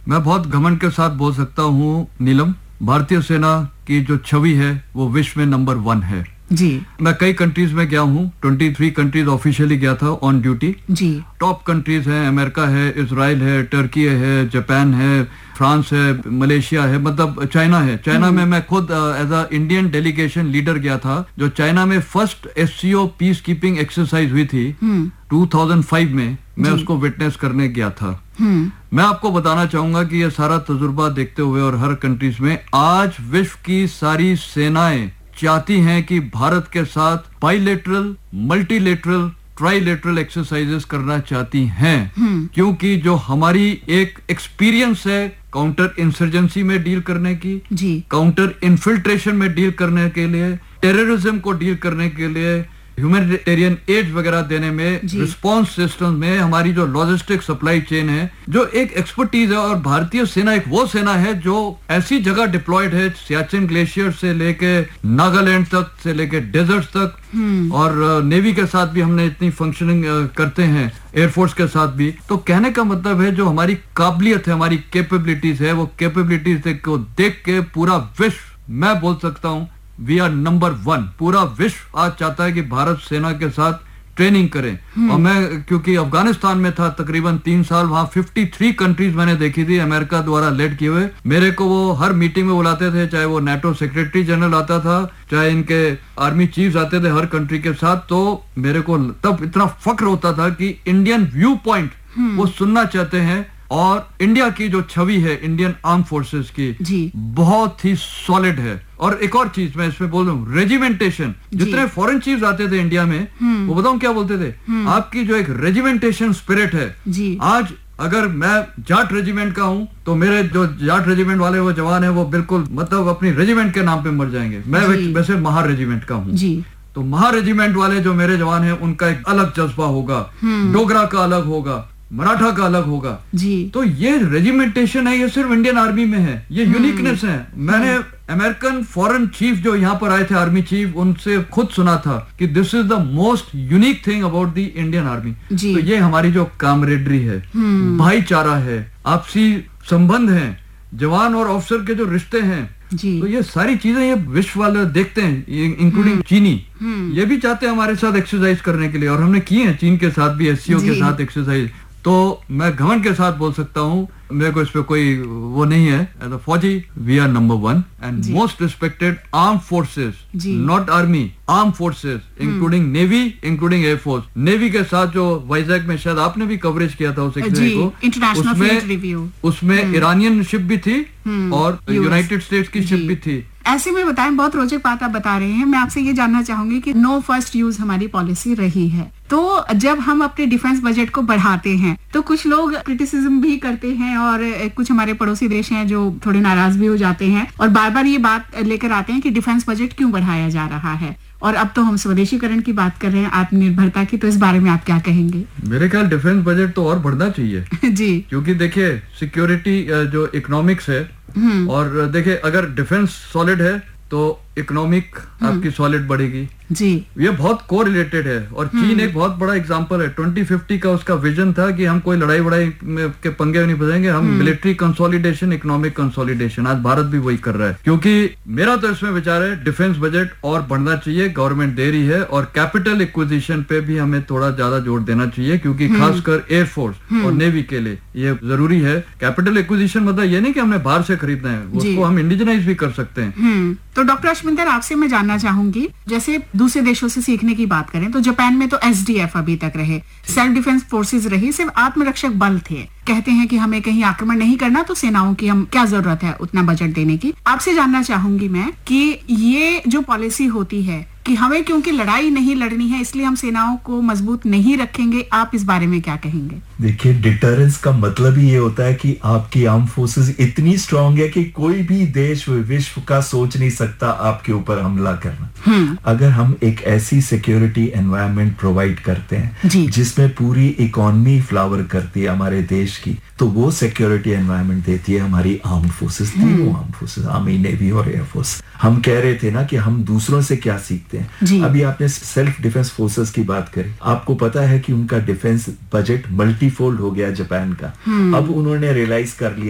मैं बहुत घमंड के साथ बोल सकता हूँ नीलम, भारतीय सेना की जो छवि है वो विश्व में नंबर 1 है जी। मैं कई कंट्रीज में गया हूँ, 23 कंट्रीज ऑफिशियली गया था on duty ji. Top countries हैं, अमेरिका है, इजराइल है, टर्की है, जापान है, फ्रांस है, मलेशिया है, मतलब चाइना है। चाइना में मैं खुद as a Indian delegation leader गया था, जो चाइना में first SCO peace keeping exercise हुई थी 2005 में, मैं उसको विटनेस करने गया था। मैं आपको बताना चाहूंगा कि ये सारा तजुर्बा देखते हुए और हर कंट्रीज में आज विश्व की सारी सेनाएं चाहती हैं कि भारत के साथ बाइलेटरल, मल्टीलेटरल, ट्राइलेटरल एक्सरसाइजेस करना चाहती हैं, क्योंकि जो हमारी एक एक्सपीरियंस है काउंटर इंसर्जेंसी में डील करने की, काउंटर इन्फिल्ट्रेशन में डील करने के लिए, टेररिज्म को डील करने के लिए, ह्यूमैनिटेरियन एड वगैरह देने में, रिस्पांस सिस्टम में हमारी जो लॉजिस्टिक सप्लाई चेन है, जो एक एक्सपर्टीज है। और भारतीय सेना एक वो सेना है जो ऐसी जगह डिप्लॉयड है, सियाचिन ग्लेशियर से लेके नागालैंड तक से लेके डेजर्ट तक, और नेवी के साथ भी हमने इतनी फंक्शनिंग करते हैं, एयरफोर्स के साथ भी। तो कहने का मतलब है जो हमारी काबिलियत है, हमारी कैपेबिलिटीज है, वो कैपेबिलिटीज को देख के पूरा विश्व, मैं बोल सकता हूँ वी आर नंबर 1। पूरा विश्व आज चाहता है कि भारत सेना के साथ ट्रेनिंग करें। और मैं क्योंकि अफगानिस्तान में था तकरीबन 3 साल, वहां 53 कंट्रीज मैंने देखी थी अमेरिका द्वारा लेड किए हुए। मेरे को वो हर मीटिंग में बुलाते थे, चाहे वो NATO सेक्रेटरी जनरल आता था, चाहे इनके आर्मी चीफ्स आते थे हर कंट्री के साथ। तो मेरे को तब इतना फक्र होता था कि इंडियन व्यू पॉइंट वो सुनना चाहते हैं। और इंडिया की जो छवि है इंडियन आर्म फोर्सेस की बहुत ही सॉलिड है। और एक और चीज मैं इसमें बोल रहा हूँ, रेजिमेंटेशन। जितने फॉरेन चीफ्स आते थे इंडिया में, वो बताऊं क्या बोलते थे, आपकी जो एक रेजिमेंटेशन स्पिरिट है। आज अगर मैं जाट रेजिमेंट का हूँ तो मेरे जो जाट रेजिमेंट वाले वो जवान है, वो बिल्कुल मतलब अपनी रेजिमेंट के नाम पे मर जाएंगे। मैं वैसे महार रेजिमेंट का हूँ, तो महार रेजिमेंट वाले जो मेरे जवान है उनका एक अलग जज्बा होगा, डोगरा का अलग होगा, मराठा का अलग होगा जी। तो ये रेजिमेंटेशन है, ये सिर्फ इंडियन आर्मी में है, ये यूनिकनेस है। मैंने अमेरिकन फॉरेन चीफ जो यहाँ पर आए थे, आर्मी चीफ, उनसे खुद सुना था कि this is the most unique thing about the Indian army. तो ये हमारी जो कामरेडरी है, भाईचारा है, आपसी संबंध है, जवान और अफसर के जो रिश्ते हैं, तो ये सारी चीजें ये विश्व वाले देखते हैं, इंक्लूडिंग चीनी। ये भी चाहते हैं हमारे साथ एक्सरसाइज करने के लिए, और हमने की है चीन के साथ भी, SCO के साथ एक्सरसाइज। तो मैं घमंड के साथ बोल सकता हूँ, मेरे को इस पे कोई वो नहीं है। एज अ फौजी we are number 1 and most respected arm forces, not army, arm forces, including navy, including air force. Navy के साथ जो वाइजैक में शायद आपने भी कवरेज किया था उस को, उसमें ईरानियन शिप भी थी और यूनाइटेड स्टेट्स की शिप भी थी। ऐसे में बताएं, बहुत रोचक बात आप बता रहे हैं। मैं आपसे ये जानना चाहूंगी कि नो फर्स्ट यूज हमारी पॉलिसी रही है, तो जब हम अपने डिफेंस बजट को बढ़ाते हैं तो कुछ लोग क्रिटिसिज्म भी करते हैं, और कुछ हमारे पड़ोसी देश हैं जो थोड़े नाराज भी हो जाते हैं और बार बार ये बात लेकर आते हैं कि डिफेंस बजट क्यों बढ़ाया जा रहा है। और अब तो हम स्वदेशीकरण की बात कर रहे हैं, आत्मनिर्भरता की, तो इस बारे में आप क्या कहेंगे? मेरे ख्याल डिफेंस बजट तो और बढ़ना चाहिए जी, क्योंकि देखिए सिक्योरिटी जो इकोनॉमिक्स है, और देखिए अगर डिफेंस सॉलिड है तो इकोनॉमिक आपकी सॉलिड बढ़ेगी जी। ये बहुत कोरिलेटेड है। और चीन एक बहुत बड़ा एग्जांपल है। 2050 का उसका विजन था कि हम कोई लड़ाई वड़ाई के पंगे नहीं फंसेंगे, हम मिलिट्री कंसोलिडेशन, इकोनॉमिक कंसोलिडेशन। आज भारत भी वही कर रहा है, क्योंकि मेरा तो इसमें विचार है डिफेंस बजट और बढ़ना चाहिए, गवर्नमेंट दे रही है। और कैपिटल एक्विजिशन पे भी हमें थोड़ा ज्यादा जोर देना चाहिए, क्योंकि खासकर एयरफोर्स और नेवी के लिए ये जरूरी है। कैपिटल एक्विजिशन मतलब ये नहीं कि हमने बाहर से खरीदना है, उसको हम इंडिजिनाइज भी कर सकते हैं। तो डॉक्टर अश्विंदर, आपसे मैं जानना चाहूंगी, जैसे दूसरे देशों से सीखने की बात करें तो जापान में तो SDF अभी तक रहे, सेल्फ डिफेंस फोर्सेस रही, सिर्फ आत्मरक्षक बल थे। कहते हैं कि हमें कहीं आक्रमण नहीं करना तो सेनाओं की हम क्या जरूरत है उतना बजट देने की। आपसे जानना चाहूंगी मैं कि ये जो पॉलिसी होती है कि हमें क्योंकि लड़ाई नहीं लड़नी है इसलिए हम सेनाओं को मजबूत नहीं रखेंगे, आप इस बारे में क्या कहेंगे? देखिए, डिटरेंस का मतलब ही ये होता है कि आपकी आर्म फोर्सेस इतनी स्ट्रांग है कि कोई भी देश विश्व का सोच नहीं सकता आपके ऊपर हमला करना। अगर हम एक ऐसी सिक्योरिटी एनवायरनमेंट प्रोवाइड करते हैं जिसमें पूरी इकोनॉमी फ्लावर करती है हमारे देश की, तो वो सिक्योरिटी एनवायरनमेंट देती है हमारी आर्म फोर्सेस, तीनों आर्म फोर्सेस, आर्मी, नेवी और एयरफोर्स। हम कह रहे थे ना कि हम दूसरों से क्या सीखते हैं। अभी आपने सेल्फ डिफेंस फोर्सेस की बात करी, आपको पता है कि उनका डिफेंस बजट मल्टीफोल्ड हो गया जापान का। अब उन्होंने रियलाइज कर लिया